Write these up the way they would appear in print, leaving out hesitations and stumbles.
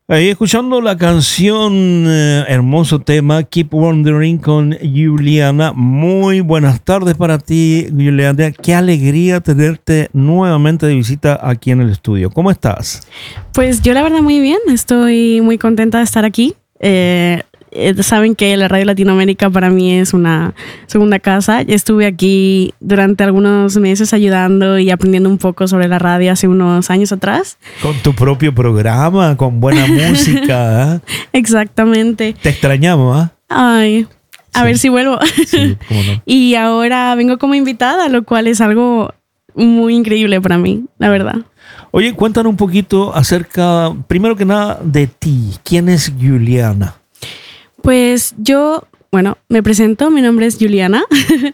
Ahí escuchando la canción, hermoso tema, Keep Wondering con Juliana. Muy buenas tardes para ti, Juliana. Qué alegría tenerte nuevamente de visita aquí en el estudio. ¿Cómo estás? Pues yo la verdad muy bien, estoy muy contenta de estar aquí. Saben que la Radio Latinoamérica para mí es una segunda casa. Yo estuve aquí durante algunos meses ayudando y aprendiendo un poco sobre la radio hace unos años atrás. Con tu propio programa, con buena música. Exactamente. Te extrañamos, ¿ah? Ay, a ver si vuelvo. Sí, cómo no. Y ahora vengo como invitada, lo cual es algo muy increíble para mí, la verdad. Oye, cuéntanos un poquito acerca, primero que nada, de ti. ¿Quién es Juliana? Pues yo, me presento, mi nombre es Juliana.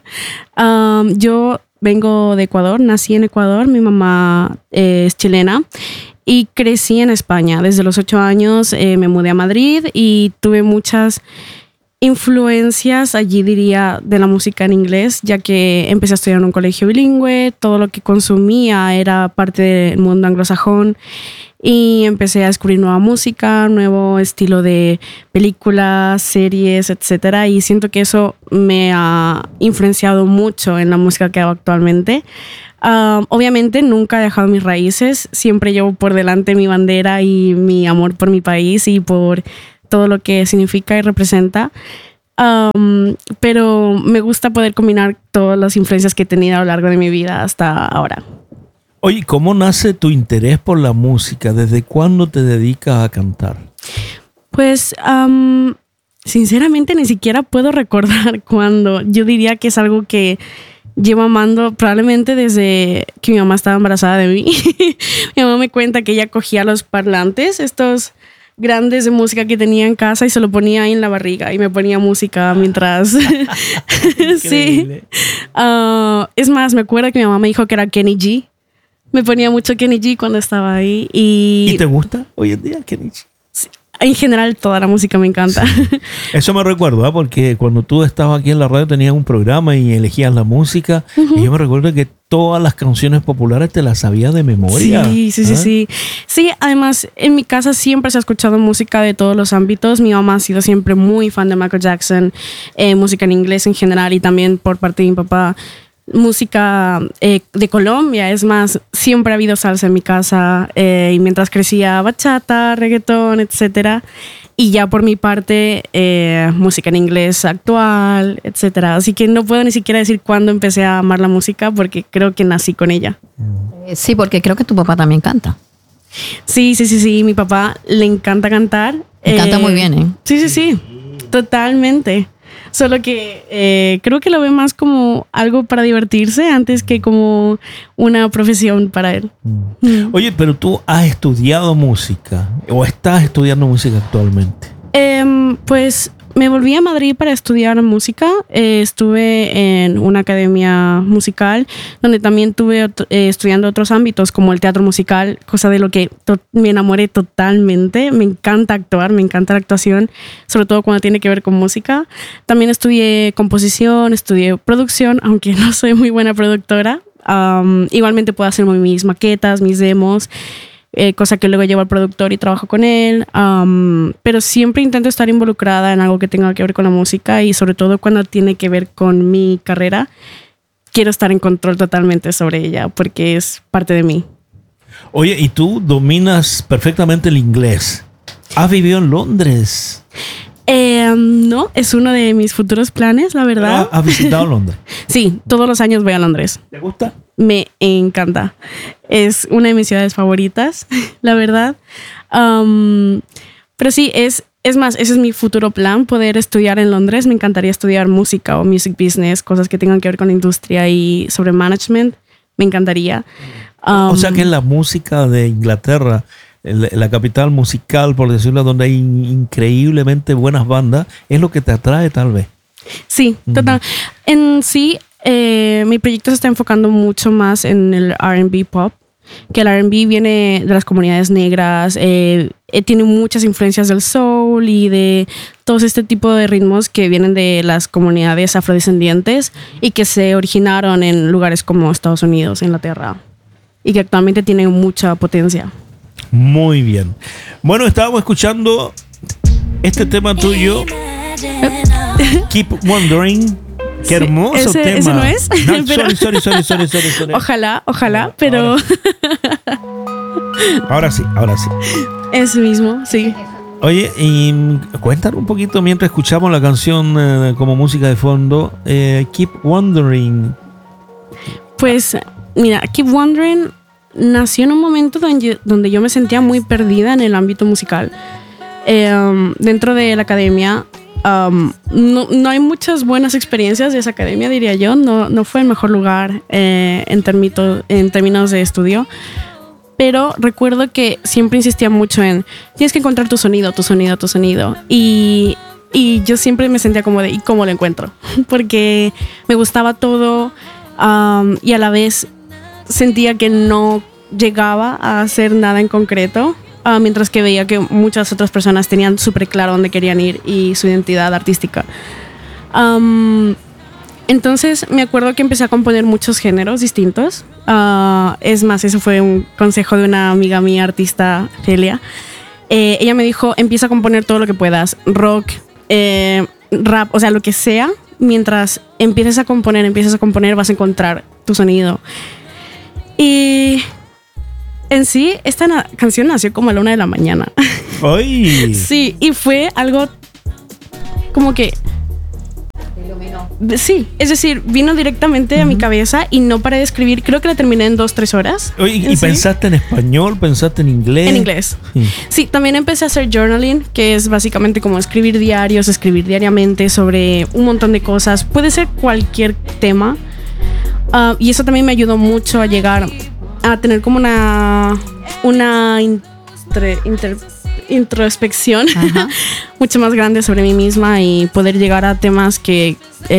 Yo vengo de Ecuador, nací en Ecuador, mi mamá es chilena y crecí en España. Desde los 8 años me mudé a Madrid y tuve muchas influencias, allí diría, de la música en inglés, ya que empecé a estudiar en un colegio bilingüe, todo lo que consumía era parte del mundo anglosajón. Y empecé a descubrir nueva música, nuevo estilo de películas, series, etcétera. Y siento que eso me ha influenciado mucho en la música que hago actualmente. Obviamente nunca he dejado mis raíces. Siempre llevo por delante mi bandera y mi amor por mi país y por todo lo que significa y representa. Pero me gusta poder combinar todas las influencias que he tenido a lo largo de mi vida hasta ahora. Oye, ¿cómo nace tu interés por la música? ¿Desde cuándo te dedicas a cantar? Pues, sinceramente, ni siquiera puedo recordar cuándo. Yo diría que es algo que llevo amando probablemente desde que mi mamá estaba embarazada de mí. Mi mamá me cuenta que ella cogía los parlantes, estos grandes de música que tenía en casa y se lo ponía ahí en la barriga y me ponía música mientras... Sí. Es más, me acuerdo que mi mamá me dijo que era Kenny G. Me ponía mucho Kenny G cuando estaba ahí. ¿Y te gusta hoy en día Kenny G? Sí, en general toda la música me encanta. Sí. Eso me recuerdo, porque cuando tú estabas aquí en la radio tenías un programa y elegías la música. Y yo me recuerdo que todas las canciones populares te las sabías de memoria. Sí. Sí, además en mi casa siempre se ha escuchado música de todos los ámbitos. Mi mamá ha sido siempre muy fan de Michael Jackson, música en inglés en general y también por parte de mi papá. Música de Colombia, es más, siempre ha habido salsa en mi casa y mientras crecía bachata, reggaetón, etcétera. Y ya por mi parte, música en inglés actual, etcétera. Así que no puedo ni siquiera decir cuándo empecé a amar la música porque creo que nací con ella. Sí, porque creo que tu papá también canta. Sí, mi papá le encanta cantar. Canta muy bien, ¿eh? Sí, totalmente. Solo que creo que lo ve más como algo para divertirse antes que como una profesión para él. Oye, pero tú has estudiado música o estás estudiando música actualmente. Pues me volví a Madrid para estudiar música. Estuve en una academia musical donde también estuve estudiando otros ámbitos como el teatro musical, cosa de lo que me enamoré totalmente. Me encanta actuar, me encanta la actuación, sobre todo cuando tiene que ver con música. También estudié composición, estudié producción, aunque no soy muy buena productora. Igualmente puedo hacer mis maquetas, mis demos. Cosa que luego llevo al productor y trabajo con él, pero siempre intento estar involucrada en algo que tenga que ver con la música y sobre todo cuando tiene que ver con mi carrera, quiero estar en control totalmente sobre ella porque es parte de mí. Oye, y tú dominas perfectamente el inglés. ¿Has vivido en Londres? No, es uno de mis futuros planes, la verdad. ¿Has visitado Londres? Sí, todos los años voy a Londres. ¿Te gusta? Me encanta. Es una de mis ciudades favoritas, la verdad. Pero sí, es más, ese es mi futuro plan, poder estudiar en Londres. Me encantaría estudiar música o music business, cosas que tengan que ver con la industria y sobre management. Me encantaría. O sea que la música de Inglaterra, la capital musical, por decirlo, donde hay increíblemente buenas bandas, es lo que te atrae tal vez. Sí, total. En sí, mi proyecto se está enfocando mucho más en el R&B pop, que el R&B viene de las comunidades negras, tiene muchas influencias del soul y de todo este tipo de ritmos que vienen de las comunidades afrodescendientes y que se originaron en lugares como Estados Unidos, Inglaterra, y que actualmente tienen mucha potencia. Muy bien. Bueno, estábamos escuchando este tema tuyo, Keep Wondering. Qué hermoso tema. Ese no es. No, sorry. Ojalá, pero... Ahora sí. Ese mismo, sí. Oye, y cuéntanos un poquito mientras escuchamos la canción como música de fondo, Keep Wondering. Pues, mira, Keep Wondering nació en un momento donde yo me sentía muy perdida en el ámbito musical. Dentro de la academia, no hay muchas buenas experiencias de esa academia, diría yo. No fue el mejor lugar en términos de estudio. Pero recuerdo que siempre insistía mucho en tienes que encontrar tu sonido. Y yo siempre me sentía como de ¿y cómo lo encuentro? Porque me gustaba todo y a la vez sentía que no llegaba a hacer nada en concreto, mientras que veía que muchas otras personas tenían súper claro dónde querían ir y su identidad artística. Entonces me acuerdo que empecé a componer muchos géneros distintos. Es más, eso fue un consejo de una amiga mía, artista, Celia. Ella me dijo, empieza a componer todo lo que puedas, rock, rap, o sea, lo que sea. Mientras empieces a componer, vas a encontrar tu sonido. Y en sí, esta canción nació como a la 1 de la mañana. ¡Ay! Sí, y fue algo como que... Sí, es decir, vino directamente a mi cabeza y no paré de escribir. Creo que la terminé en 2-3 horas. Oye, ¿y pensaste en español? ¿Pensaste en inglés? En inglés. Sí, también empecé a hacer journaling, que es básicamente como escribir diarios, escribir diariamente sobre un montón de cosas. Puede ser cualquier tema. Y eso también me ayudó mucho a llegar a tener como una introspección mucho más grande sobre mí misma y poder llegar a temas que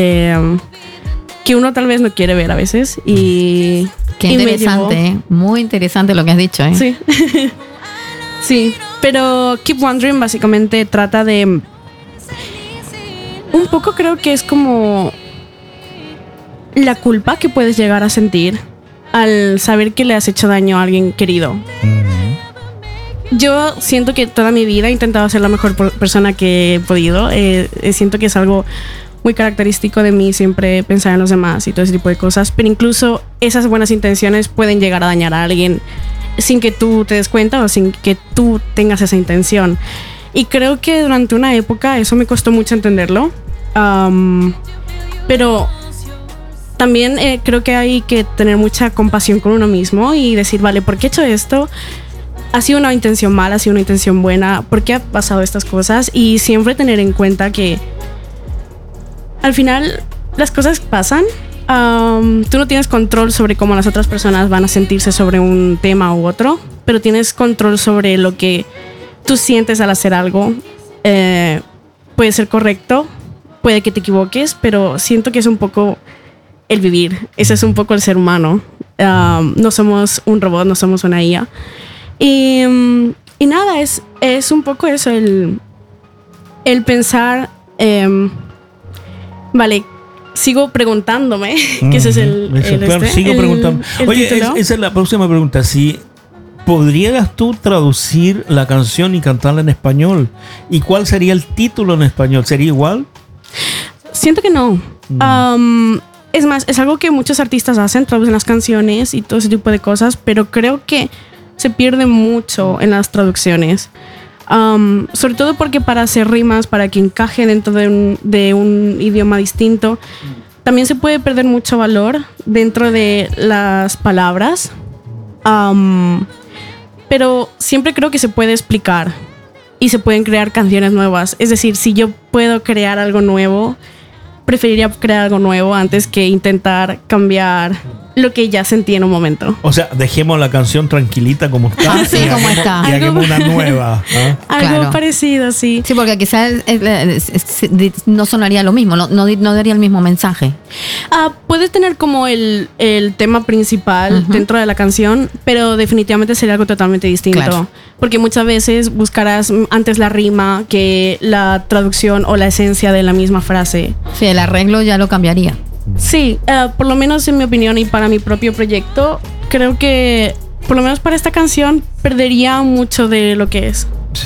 uno tal vez no quiere ver a veces. Y qué interesante, muy interesante lo que has dicho, ¿eh? Sí. Sí, pero Keep Wondering básicamente trata de un poco, creo que es como la culpa que puedes llegar a sentir al saber que le has hecho daño a alguien querido. Yo siento que toda mi vida he intentado ser la mejor persona que he podido. Siento que es algo muy característico de mí, siempre pensar en los demás y todo ese tipo de cosas. Pero incluso esas buenas intenciones pueden llegar a dañar a alguien sin que tú te des cuenta o sin que tú tengas esa intención. Y creo que durante una época eso me costó mucho entenderlo. Pero también creo que hay que tener mucha compasión con uno mismo y decir, vale, ¿por qué he hecho esto? ¿Ha sido una intención mala? ¿Ha sido una intención buena? ¿Por qué ha pasado estas cosas? Y siempre tener en cuenta que al final las cosas pasan. Tú no tienes control sobre cómo las otras personas van a sentirse sobre un tema u otro, pero tienes control sobre lo que tú sientes al hacer algo. Puede ser correcto, puede que te equivoques, pero siento que es un poco el vivir. Ese es un poco el ser humano. No somos un robot, no somos una IA. Y nada, es un poco eso, el pensar, vale, sigo preguntándome, que ese es sigo preguntando. Oye, esa es la próxima pregunta. Si podrías tú traducir la canción y cantarla en español, ¿y cuál sería el título en español? ¿Sería igual? Siento que no. Es más, es algo que muchos artistas hacen, traducen las canciones y todo ese tipo de cosas, pero creo que se pierde mucho en las traducciones. Sobre todo porque para hacer rimas, para que encaje dentro de un idioma distinto, también se puede perder mucho valor dentro de las palabras. Pero siempre creo que se puede explicar y se pueden crear canciones nuevas. Es decir, si yo puedo crear algo nuevo, preferiría crear algo nuevo antes que intentar cambiar lo que ya sentí en un momento. O sea, dejemos la canción tranquilita como está. Sí, como está. Y hagamos una nueva. Algo parecido, sí. Sí, porque quizás no sonaría lo mismo, no daría el mismo mensaje. Puede tener como el tema principal dentro de la canción, pero definitivamente sería algo totalmente distinto. Claro. Porque muchas veces buscarás antes la rima que la traducción o la esencia de la misma frase. Sí, el arreglo ya lo cambiaría. Sí, por lo menos en mi opinión y para mi propio proyecto, creo que por lo menos para esta canción perdería mucho de lo que es. Sí.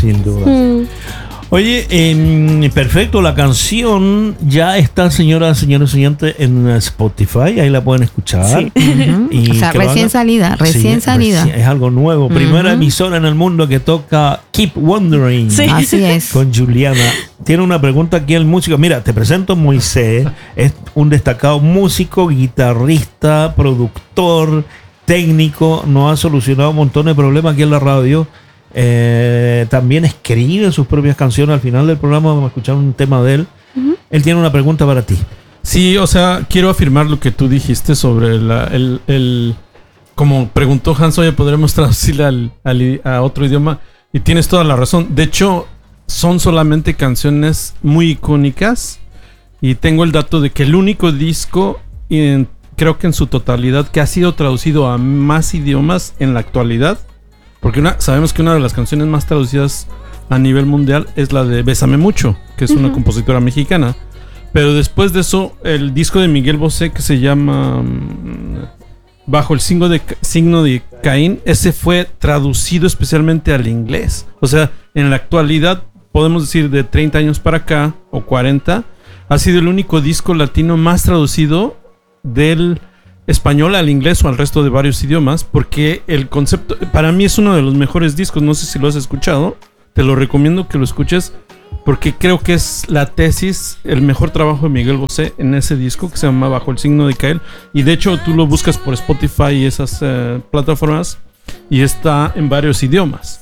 Sin duda. Oye, perfecto, la canción ya está, señoras y señores, en Spotify, ahí la pueden escuchar. Sí. Y O sea, que lo recién hagan- salida, recién salida. es algo nuevo. Primera emisora en el mundo que toca Keep Wondering. Sí. Así es. Con Juliana. Tiene una pregunta aquí el músico. Mira, te presento a Moisés. Es un destacado músico, guitarrista, productor, técnico. Nos ha solucionado un montón de problemas aquí en la radio. También escribe sus propias canciones. Al final del programa vamos a escuchar un tema de él. Él tiene una pregunta para ti. Sí, o sea, quiero afirmar lo que tú dijiste sobre el como preguntó Hans, oye, ¿podremos traducirla a otro idioma? Y tienes toda la razón. De hecho, son solamente canciones muy icónicas. Y tengo el dato de que el único disco, creo que en su totalidad, que ha sido traducido a más idiomas en la actualidad. Porque sabemos que una de las canciones más traducidas a nivel mundial es la de Bésame Mucho, que es una compositora mexicana. Pero después de eso, el disco de Miguel Bosé, que se llama Bajo el signo de Caín, ese fue traducido especialmente al inglés. O sea, en la actualidad, podemos decir de 30 años para acá, o 40, ha sido el único disco latino más traducido del español al inglés o al resto de varios idiomas, porque el concepto, para mí es uno de los mejores discos, no sé si lo has escuchado, te lo recomiendo que lo escuches, porque creo que es la tesis, el mejor trabajo de Miguel Bosé en ese disco que se llama Bajo el signo de Caín, y de hecho tú lo buscas por Spotify y esas plataformas, y está en varios idiomas.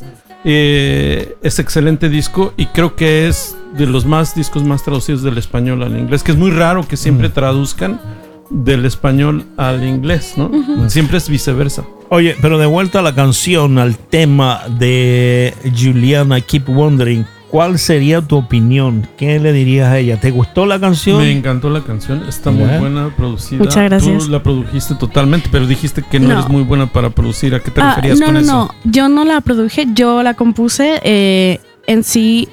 Es excelente disco y creo que es de los discos más traducidos del español al inglés, que es muy raro que siempre traduzcan del español al inglés, ¿no? Siempre es viceversa. Oye, pero de vuelta a la canción, al tema de Juliana, Keep Wondering, ¿cuál sería tu opinión? ¿Qué le dirías a ella? ¿Te gustó la canción? Me encantó la canción, está muy buena, producida. Muchas gracias. Tú la produjiste totalmente, pero dijiste que no eres muy buena para producir. ¿A qué te referías con eso? No, yo no la produje, yo la compuse en sí.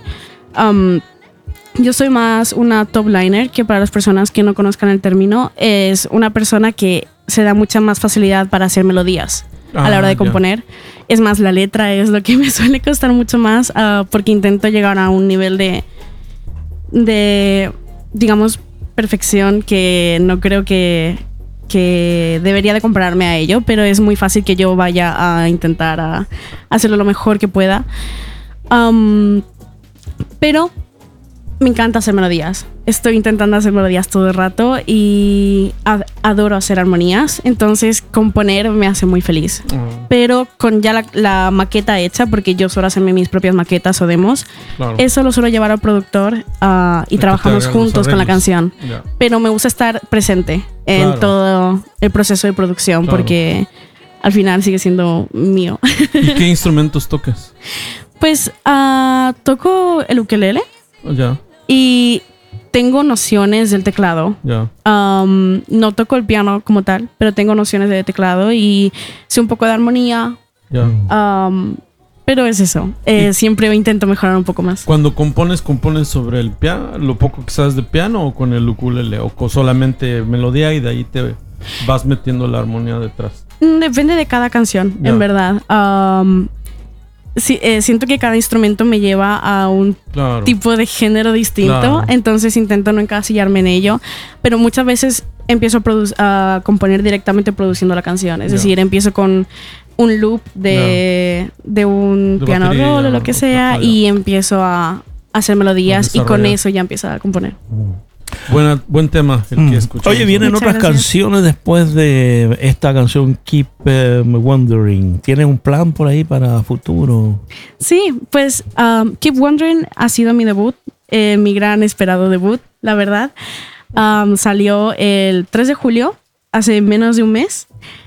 Yo soy más una top liner, que para las personas que no conozcan el término, es una persona que se da mucha más facilidad para hacer melodías a la hora de componer. Es más, la letra es lo que me suele costar mucho más, porque intento llegar a un nivel de digamos, perfección que no creo que debería de compararme a ello, pero es muy fácil que yo vaya a intentar a hacerlo lo mejor que pueda. Pero me encanta hacer melodías. Estoy intentando hacer melodías todo el rato y adoro hacer armonías. Entonces componer me hace muy feliz. Pero con ya la maqueta hecha, porque yo suelo hacerme mis propias maquetas o demos, eso lo suelo llevar al productor y trabajamos juntos con la canción. Pero me gusta estar presente en todo el proceso de producción, porque al final sigue siendo mío. ¿Y qué instrumentos tocas? Pues toco el ukelele. Ya. Y tengo nociones del teclado. No toco el piano como tal, pero tengo nociones de teclado y sé un poco de armonía. Pero es eso. Siempre intento mejorar un poco más. Cuando compones sobre el piano, lo poco que sabes de piano, o con el ukulele, o solamente melodía y de ahí te vas metiendo la armonía detrás. Depende de cada canción, en verdad. Sí, siento que cada instrumento me lleva a un tipo de género distinto, entonces intento no encasillarme en ello, pero muchas veces empiezo a componer directamente produciendo la canción, es decir, empiezo con un loop de un piano roll o lo que sea, y empiezo a hacer melodías y con eso ya empiezo a componer. Buen tema el que escuchamos. Oye, vienen Muchas otras gracias. canciones después de esta canción Keep Wondering. ¿Tienes un plan por ahí para futuro? Sí, pues Keep Wondering ha sido mi debut, mi gran esperado debut, la verdad. Salió el 3 de julio, hace menos de un mes,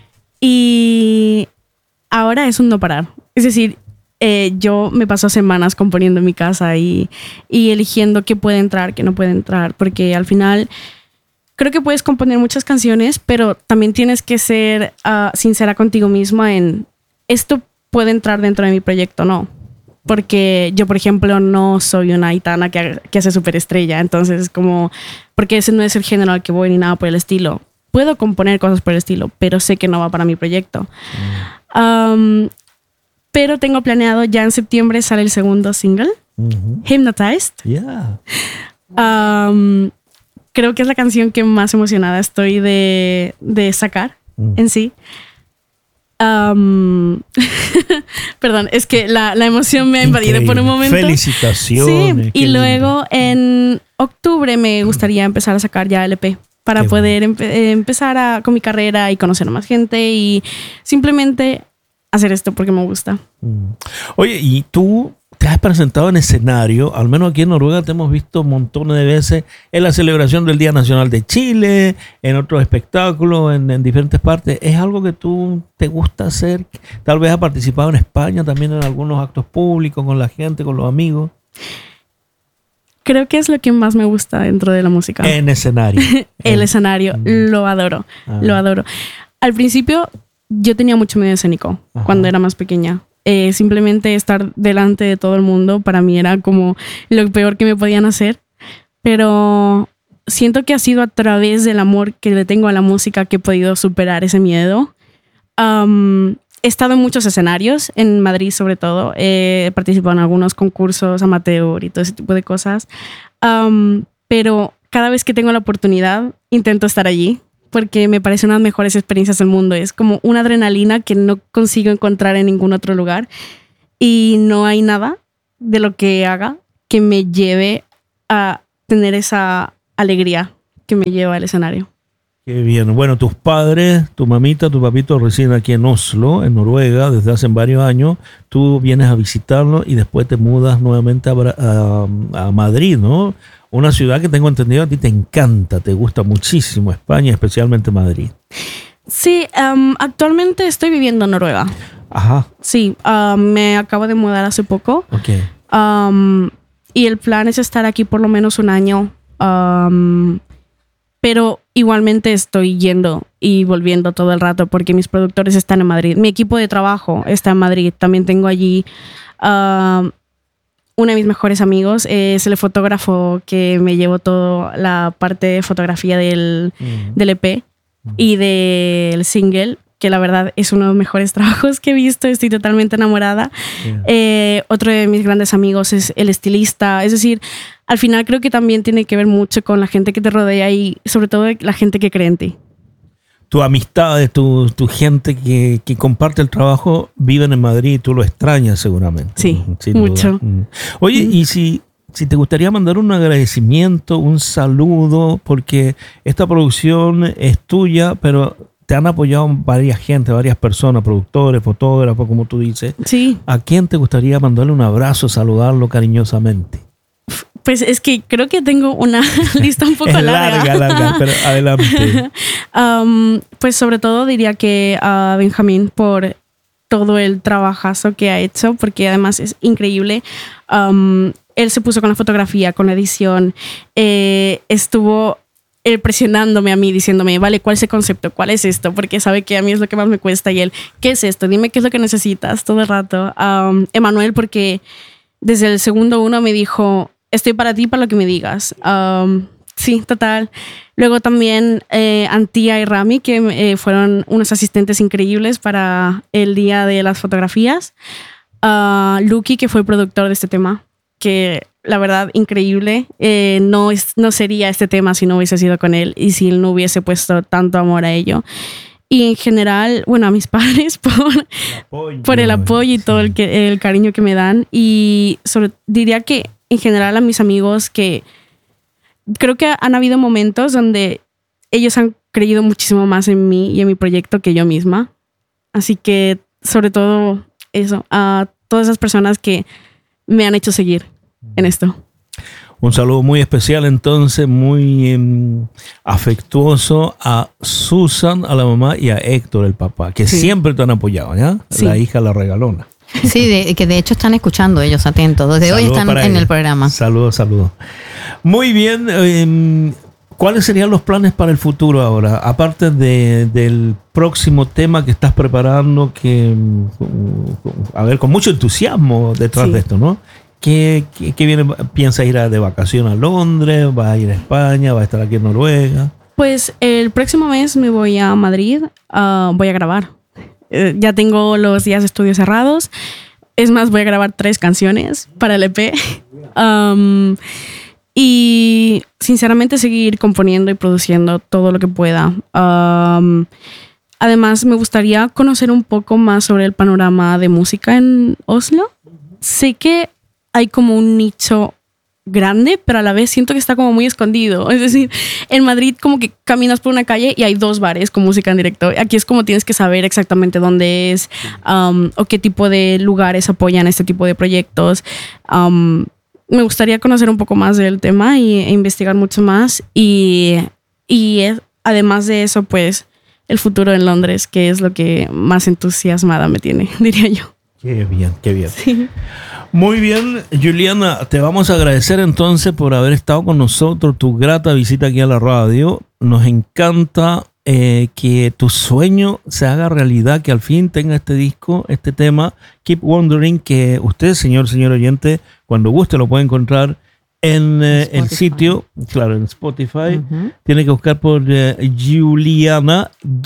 y ahora es un no parar. Es decir, yo me paso semanas componiendo en mi casa y eligiendo qué puede entrar, qué no puede entrar, porque al final creo que puedes componer muchas canciones, pero también tienes que ser sincera contigo misma en esto puede entrar dentro de mi proyecto, no. Porque yo, por ejemplo, no soy una Aitana que hace superestrella, entonces como, porque ese no es el género al que voy ni nada por el estilo. Puedo componer cosas por el estilo, pero sé que no va para mi proyecto. pero tengo planeado ya en septiembre sale el segundo single, Hypnotized. Yeah. Creo que es la canción que más emocionada estoy de sacar en sí. Perdón, es que la emoción me ha invadido por un momento. Felicitaciones. Sí, y luego en octubre me gustaría empezar a sacar ya LP para poder empezar con mi carrera y conocer a más gente y simplemente hacer esto porque me gusta. Oye, ¿y tú te has presentado en escenario? Al menos aquí en Noruega te hemos visto montones de veces en la celebración del Día Nacional de Chile, en otros espectáculos, en diferentes partes. ¿Es algo que tú te gusta hacer? Tal vez has participado en España también en algunos actos públicos con la gente, con los amigos. Creo que es lo que más me gusta dentro de la música. En escenario. El escenario, lo adoro, lo adoro. Al principio yo tenía mucho miedo escénico cuando era más pequeña. Simplemente estar delante de todo el mundo para mí era como lo peor que me podían hacer, pero siento que ha sido a través del amor que le tengo a la música que he podido superar ese miedo. He estado en muchos escenarios, en Madrid sobre todo, he participado en algunos concursos amateur y todo ese tipo de cosas, pero cada vez que tengo la oportunidad intento estar allí porque me parece una de las mejores experiencias del mundo. Es como una adrenalina que no consigo encontrar en ningún otro lugar y no hay nada de lo que haga que me lleve a tener esa alegría que me lleva al escenario. Qué bien. Bueno, tus padres, tu mamita, tu papito residen aquí en Oslo, en Noruega, desde hace varios años. Tú vienes a visitarlos y después te mudas nuevamente a Madrid, ¿no? Una ciudad que tengo entendido a ti te encanta, te gusta muchísimo, España, especialmente Madrid. Sí, actualmente estoy viviendo en Noruega. Ajá. Sí, me acabo de mudar hace poco. Okay. Y el plan es estar aquí por lo menos un año. Pero igualmente estoy yendo y volviendo todo el rato porque mis productores están en Madrid. Mi equipo de trabajo está en Madrid. También tengo allí uno de mis mejores amigos. Es el fotógrafo que me llevó toda la parte de fotografía del EP y del single, que la verdad es uno de los mejores trabajos que he visto. Estoy totalmente enamorada. Otro de mis grandes amigos es el estilista. Es decir, al final creo que también tiene que ver mucho con la gente que te rodea y sobre todo la gente que cree en ti. Tu amistad, tu gente que comparte el trabajo, viven en Madrid y tú lo extrañas seguramente. Sí, sin mucho. Duda. Oye, y si te gustaría mandar un agradecimiento, un saludo, porque esta producción es tuya, pero te han apoyado varias gente, varias personas, productores, fotógrafos, como tú dices. Sí. ¿A quién te gustaría mandarle un abrazo, saludarlo cariñosamente? Pues es que creo que tengo una lista un poco larga, pero adelante. Pues sobre todo diría que a Benjamín por todo el trabajazo que ha hecho, porque además es increíble. Él se puso con la fotografía, con la edición, estuvo presionándome a mí, diciéndome, vale, ¿cuál es el concepto? ¿Cuál es esto? Porque sabe que a mí es lo que más me cuesta. Y él, ¿qué es esto? Dime qué es lo que necesitas todo el rato. Emanuel, porque desde el segundo uno me dijo, estoy para ti, para lo que me digas. Sí, total. Luego también Antía y Rami, que fueron unos asistentes increíbles para el día de las fotografías. Lucky, que fue el productor de este tema, que la verdad, increíble. No sería este tema si no hubiese sido con él y si él no hubiese puesto tanto amor a ello. Y en general, bueno, a mis padres por el apoyo y todo el cariño que me dan. Y diría que en general a mis amigos, que creo que han habido momentos donde ellos han creído muchísimo más en mí y en mi proyecto que yo misma. Así que sobre todo eso, a todas esas personas que me han hecho seguir en esto. Un saludo muy especial entonces, muy afectuoso a Susan, a la mamá, y a Héctor, el papá, que siempre te han apoyado, ¿ya? Sí. La hija, la regalona. Sí, que de hecho están escuchando ellos atentos. Desde hoy están en el programa. Saludos. Muy bien. ¿Cuáles serían los planes para el futuro ahora? Aparte del próximo tema que estás preparando, que, a ver, con mucho entusiasmo detrás de esto, ¿no? ¿Qué viene? ¿Piensas ir de vacación a Londres? ¿Vas a ir a España? ¿Vas a estar aquí en Noruega? Pues el próximo mes me voy a Madrid. Voy a grabar. Ya tengo los días de estudio cerrados. Es más, voy a grabar 3 canciones para el EP. Y sinceramente seguir componiendo y produciendo todo lo que pueda. Además, me gustaría conocer un poco más sobre el panorama de música en Oslo. Sé que hay como un nicho grande, pero a la vez siento que está como muy escondido. Es decir, en Madrid como que caminas por una calle y hay 2 bares con música en directo. Aquí es como tienes que saber exactamente dónde es, o qué tipo de lugares apoyan este tipo de proyectos. Me gustaría conocer un poco más del tema e investigar mucho más. Y además de eso, pues, el futuro en Londres, que es lo que más entusiasmada me tiene, diría yo. Qué bien, qué bien. Sí. Muy bien, Juliana, te vamos a agradecer entonces por haber estado con nosotros, tu grata visita aquí a la radio. Nos encanta que tu sueño se haga realidad, que al fin tenga este disco, este tema, Keep Wondering, que usted, señor oyente, cuando guste lo puede encontrar en el sitio, claro, en Spotify. Tiene que buscar por Juliana,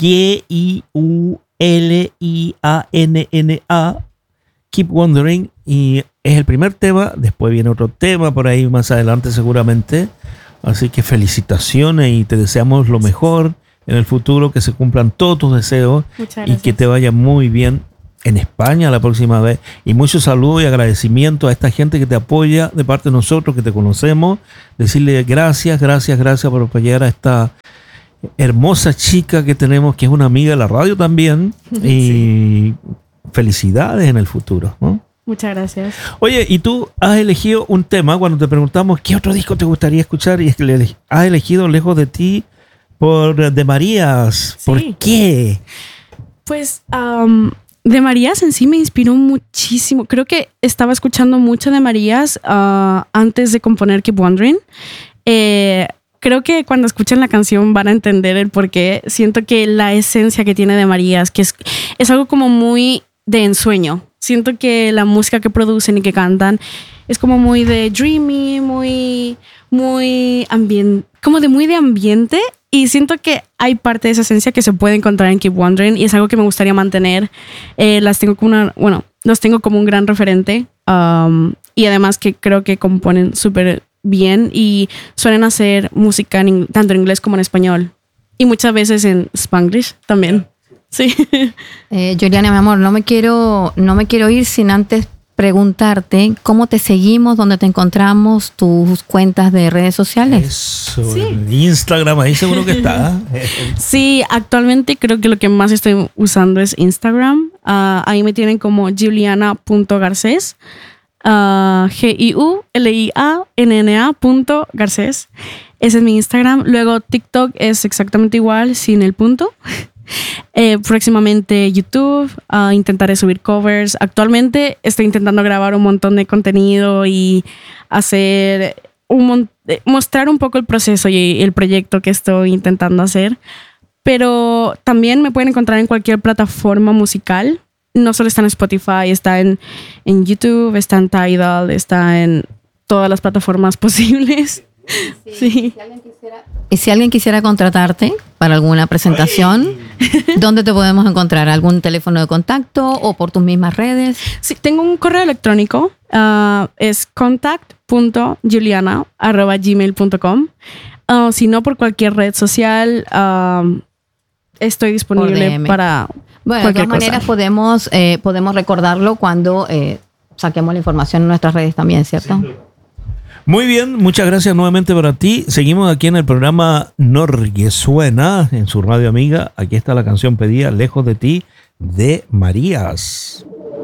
Gulianna, Keep Wondering, y es el primer tema. Después viene otro tema por ahí más adelante seguramente. Así que felicitaciones y te deseamos lo mejor en el futuro, que se cumplan todos tus deseos y que te vaya muy bien en España la próxima vez. Y mucho saludo y agradecimiento a esta gente que te apoya de parte de nosotros, que te conocemos. Decirle gracias por apoyar a esta hermosa chica que tenemos, que es una amiga de la radio también. Y felicidades en el futuro, ¿no? Muchas gracias. Oye, y tú has elegido un tema cuando te preguntamos qué otro disco te gustaría escuchar, y es que has elegido Lejos de ti por De Marías. ¿Por qué? Pues De Marías en sí me inspiró muchísimo. Creo que estaba escuchando mucho de Marías antes de componer Keep Wondering. Creo que cuando escuchen la canción van a entender el por qué. Siento que la esencia que tiene De Marías, que es algo como muy de ensueño. Siento que la música que producen y que cantan es como muy de dreamy, muy de ambiente. Y siento que hay parte de esa esencia que se puede encontrar en Keep Wondering, y es algo que me gustaría mantener. Los tengo como un gran referente. Y además que creo que componen súper bien y suelen hacer música tanto en inglés como en español. Y muchas veces en Spanglish también. Sí. Juliana, mi amor, no me quiero ir sin antes preguntarte cómo te seguimos, dónde te encontramos, tus cuentas de redes sociales. Eso, sí. Instagram, ahí seguro que está. Sí, actualmente creo que lo que más estoy usando es Instagram. Ahí me tienen como juliana.garcés, GIULIANNA.garcés. Ese es mi Instagram. Luego TikTok es exactamente igual, sin el punto. Próximamente YouTube. Intentaré subir covers. Actualmente estoy intentando grabar un montón de contenido y hacer mostrar un poco el proceso y el proyecto que estoy intentando hacer. Pero también me pueden encontrar en cualquier plataforma musical. No solo está en Spotify, está en YouTube, está en Tidal, está en todas las plataformas posibles. Sí. Y si alguien quisiera contratarte para alguna presentación, ¿dónde te podemos encontrar? ¿Algún teléfono de contacto o por tus mismas redes? Sí, tengo un correo electrónico. Es contact.juliana@gmail.com. Si no, por cualquier red social, estoy disponible para de todas maneras podemos recordarlo cuando saquemos la información en nuestras redes también, ¿cierto? Sí. Muy bien, muchas gracias nuevamente para ti. Seguimos aquí en el programa Norge Suena, en su radio amiga. Aquí está la canción pedida, Lejos de ti, de Marías.